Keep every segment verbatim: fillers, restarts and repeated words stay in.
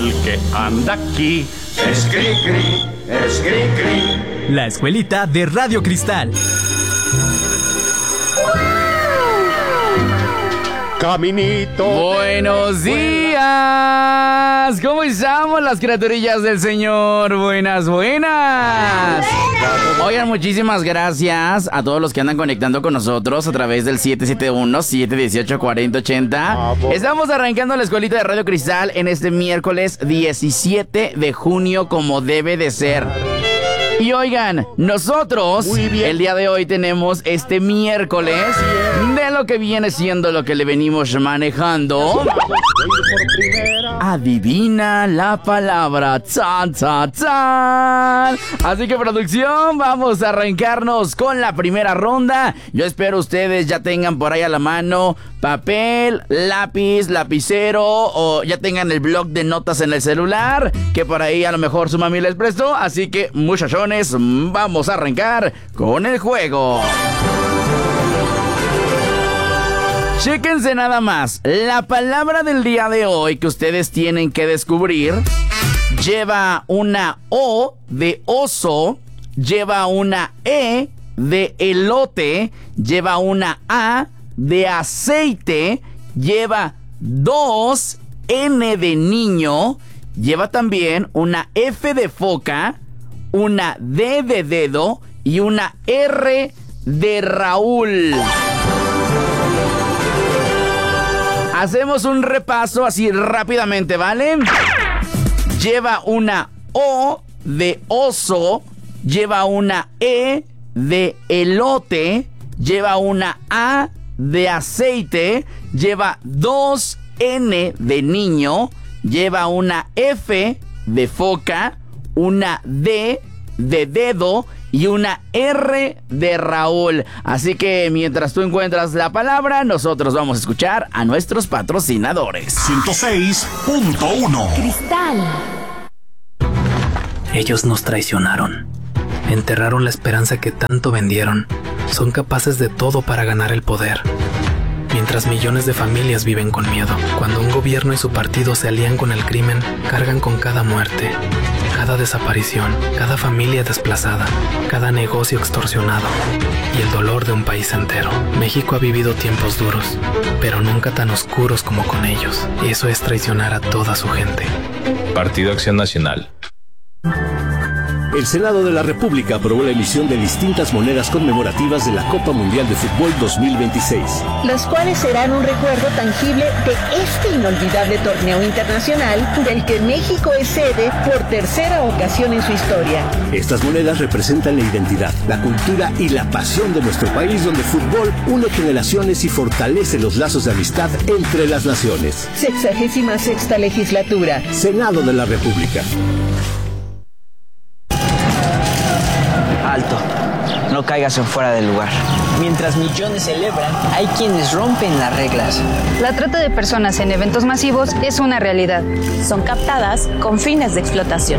el que anda aquí. Es cri cri, es cri cri. La escuelita de Radio Cristal. Caminito. Buenos días. ¿Cómo estamos las criaturillas del Señor? Buenas, buenas. Oigan, muchísimas gracias a todos los que andan conectando con nosotros a través del siete siete uno, siete uno ocho, cuatro cero ocho cero. Estamos arrancando la escuelita de Radio Cristal en este miércoles diecisiete de junio, como debe de ser. Y oigan, nosotros el día de hoy tenemos este miércoles de lo que viene siendo lo que le venimos manejando. Adivina la palabra. ¡Tan, tan, tan! Así que, producción, vamos a arrancarnos con la primera ronda. Yo espero ustedes ya tengan por ahí a la mano papel, lápiz, lapicero, o ya tengan el blog de notas en el celular, que por ahí a lo mejor su mami les prestó. Así que, muchachones, vamos a arrancar con el juego. Chéquense nada más. La palabra del día de hoy que ustedes tienen que descubrir lleva una O de oso, lleva una E de elote, lleva una A de aceite, lleva dos N de niño, lleva también una F de foca, una D de dedo y una R de Raúl. Hacemos un repaso así rápidamente, ¿vale? Lleva una O de oso, lleva una E de elote, lleva una A de aceite, lleva dos N de niño, lleva una F de foca, una D de dedo y una R de Raúl. Así que mientras tú encuentras la palabra, nosotros vamos a escuchar a nuestros patrocinadores. ciento seis punto uno Cristal. Ellos nos traicionaron. Enterraron la esperanza que tanto vendieron. Son capaces de todo para ganar el poder. Mientras millones de familias viven con miedo. Cuando un gobierno y su partido se alían con el crimen, cargan con cada muerte, cada desaparición, cada familia desplazada, cada negocio extorsionado y el dolor de un país entero. México ha vivido tiempos duros, pero nunca tan oscuros como con ellos. Eso es traicionar a toda su gente. Partido Acción Nacional. El Senado de la República aprobó la emisión de distintas monedas conmemorativas de la Copa Mundial de Fútbol dos mil veintiséis. Las cuales serán un recuerdo tangible de este inolvidable torneo internacional del que México es sede por tercera ocasión en su historia. Estas monedas representan la identidad, la cultura y la pasión de nuestro país, donde el fútbol une generaciones y fortalece los lazos de amistad entre las naciones. Sexagésima sexta legislatura. Senado de la República. Alto, no caigas en fuera del lugar. Mientras millones celebran, hay quienes rompen las reglas. La trata de personas en eventos masivos es una realidad. Son captadas con fines de explotación.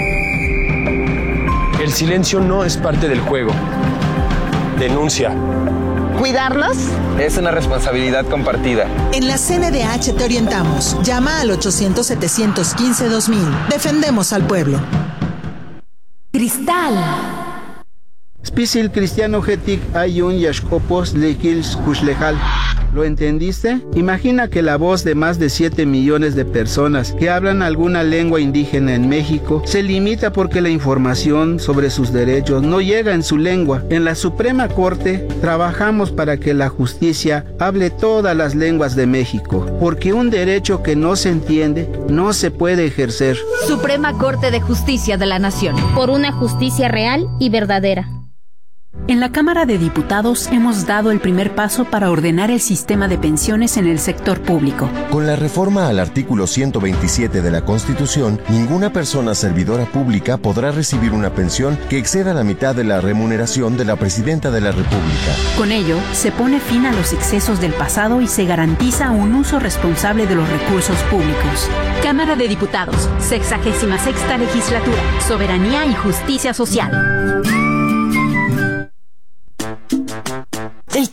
El silencio no es parte del juego. Denuncia. ¿Cuidarnos? Es una responsabilidad compartida. En la C N D H te orientamos. Llama al ochocientos, setecientos quince, dos mil. Defendemos al pueblo. Cristal. Spisil cristiano getik ayun yashkopos lekils kushlejal. ¿Lo entendiste? Imagina que la voz de más de siete millones de personas que hablan alguna lengua indígena en México se limita porque la información sobre sus derechos no llega en su lengua. En la Suprema Corte trabajamos para que la justicia hable todas las lenguas de México, porque un derecho que no se entiende no se puede ejercer. Suprema Corte de Justicia de la Nación. Por una justicia real y verdadera. En la Cámara de Diputados hemos dado el primer paso para ordenar el sistema de pensiones en el sector público. Con la reforma al artículo ciento veintisiete de la Constitución, ninguna persona servidora pública podrá recibir una pensión que exceda la mitad de la remuneración de la Presidenta de la República. Con ello, se pone fin a los excesos del pasado y se garantiza un uso responsable de los recursos públicos. Cámara de Diputados, sexagésima sexta legislatura, soberanía y justicia social. El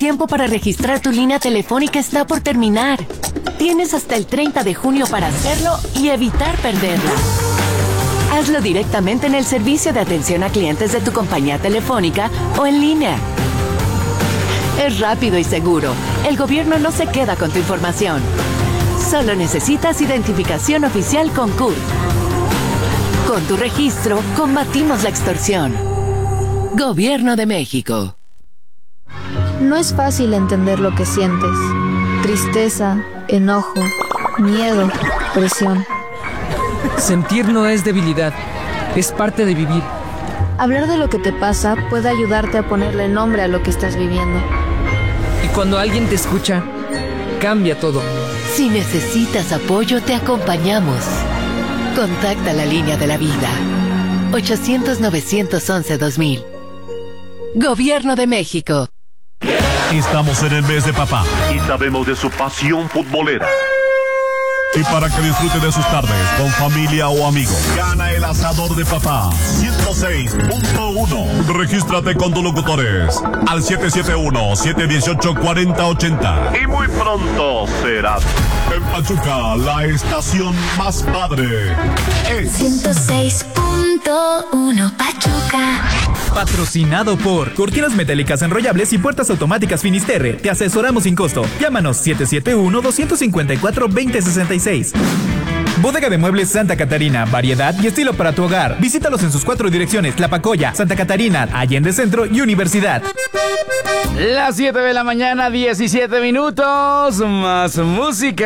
tiempo para registrar tu línea telefónica está por terminar. Tienes hasta el treinta de junio para hacerlo y evitar perderla. Hazlo directamente en el servicio de atención a clientes de tu compañía telefónica o en línea. Es rápido y seguro. El gobierno no se queda con tu información. Solo necesitas identificación oficial con C U R. Con tu registro, combatimos la extorsión. Gobierno de México. No es fácil entender lo que sientes. Tristeza, enojo, miedo, presión. Sentir no es debilidad, es parte de vivir. Hablar de lo que te pasa puede ayudarte a ponerle nombre a lo que estás viviendo. Y cuando alguien te escucha, cambia todo. Si necesitas apoyo, te acompañamos. Contacta la línea de la vida. ochocientos, novecientos once, dos mil. Gobierno de México. Estamos en el mes de papá y sabemos de su pasión futbolera. Y para que disfrute de sus tardes con familia o amigos, gana el asador de papá ciento seis punto uno. Regístrate con tus locutores al siete siete uno, siete uno ocho, cuatro cero ocho cero. Y muy pronto serás en Pachuca, la estación más padre es ciento seis punto uno Pachuca. Patrocinado por Cortinas Metálicas Enrollables y Puertas Automáticas Finisterre. Te asesoramos sin costo. Llámanos siete siete uno, dos cinco cuatro, dos cero seis seis. Bodega de Muebles Santa Catarina. Variedad y estilo para tu hogar. Visítalos en sus cuatro direcciones: Tlapacoya, Santa Catarina, Allende Centro y Universidad. Las siete de la mañana, diecisiete minutos. Más música.